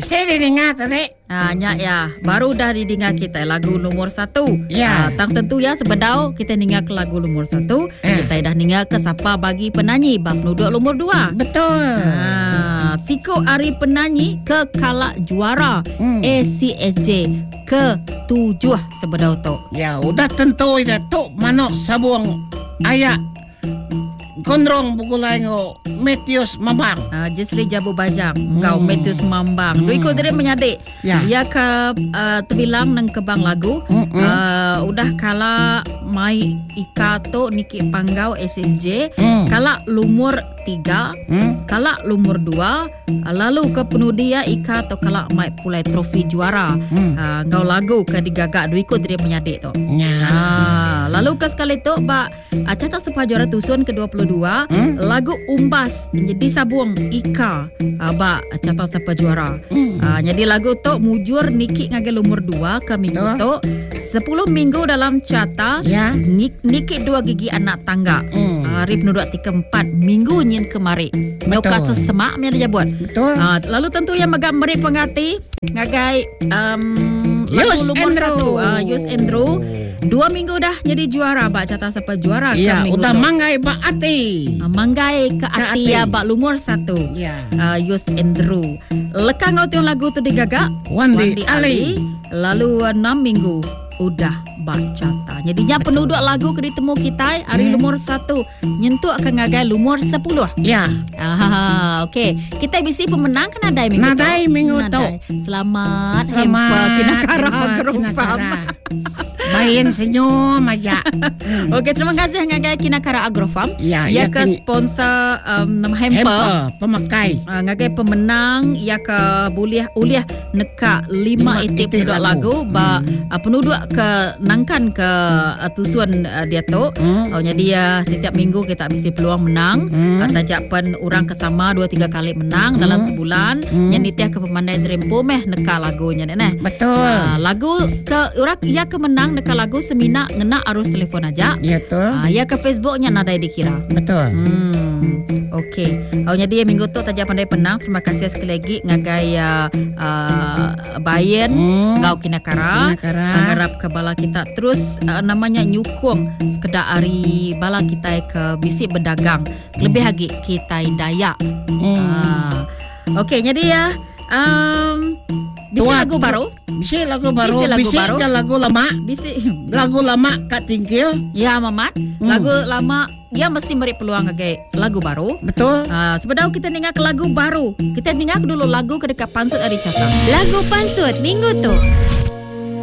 Saya didengar tadi. Nyak ya, baru dah didengar kita lagu nomor 1. Ya. Tang tentu ya sebedau kita dengar ke lagu nomor 1. Kita dah dengar ke siapa bagi penyanyi bab penduduk nomor 2. Betul. Siko Ari penyanyi ke kalak juara ACSJ ke-7 sebedau tu. Ya, udah tentu ida tu manok sabung ayak gondrong bukulai ngo Metius Mambang. Jesri Jabu Bajang Kau Metius Mambang Duiko diri menyadik ia ke terbilang nang kebang lagu udah kala mai ika to Niki Panggau SSJ kala lumur 3 kala lumur 2 lalu ke penudia ika to kala mai pulai trofi juara ngau lagu ke digagak duiko diri menyadik tu lalu ke sekali tu bak cata sepa juara tusun ke-22 lagu Umbas jadi sabung Ika bak cata sepa juara jadi lagu tu mujur Niki ngage lumur 2 ke minggu tu 10 minggu dalam cata Niki 2 gigi anak tangga hari penduduk 3-4 minggu nyin kemari Noka sesemak mi ada buat lalu tentu yang megak meri pengati ngagai lagu lumur 1 Yus Andrew 2 minggu dah jadi juara bak cata sepa juara ke minggu udah tu. manggai bak ati Manggai ke ati ya bak lumur 1 Yus Andrew lekang ngau tiong lagu tu digagak Wandi Ali lalu 6 minggu udah bak cata jadinya penduduk lagu ke ditemu kita hari lumur 1 nyentuh akan ngagai lumur 10 okey kita bisi pemenang kan nadai minggu tu selamat hempa kinakara gerupam main senyum aja. Okey, terima kasih ngagai Kinakara Agrofarm. Ya ke sponsor hempa pemakai. Ngagai pemenang ia ke uliah neka 5 itip penduduk lagu ba penduduk ke nangkan ke tusuan dia tu. Jadi setiap minggu kita bisi peluang menang. Tajak pen orang kesama 2-3 kali menang dalam sebulan. Yang nitiah ke pemandai terempo meh neka lagunya neh. Betul. Lagu ke orang ia ke menang neka lagu semina ngena arus telefon aja. Ya tu. Ya ke Facebooknya nadai dikira. Betul. Okey. Jadi minggu tu tajak pandai penang. Terima kasih sekali lagi ngagai Bayen ngau Kinakara. Ngarap ke bala kita terus namanya nyukung sekedar hari bala kita ke bisi berdagang. Lebih lagi kita Dayak. Okey, jadi ya bisi lagu baru. Bisi lagu lama. Lagu lama Kak Tingkil. Ya Mamat. Lagu lama dia mesti beri peluang ke lagu baru. Betul. Sebelum kita dengar ke lagu baru, kita dengar dulu lagu ke dekat Pansut Ari Cata. Lagu Pansut minggu tu.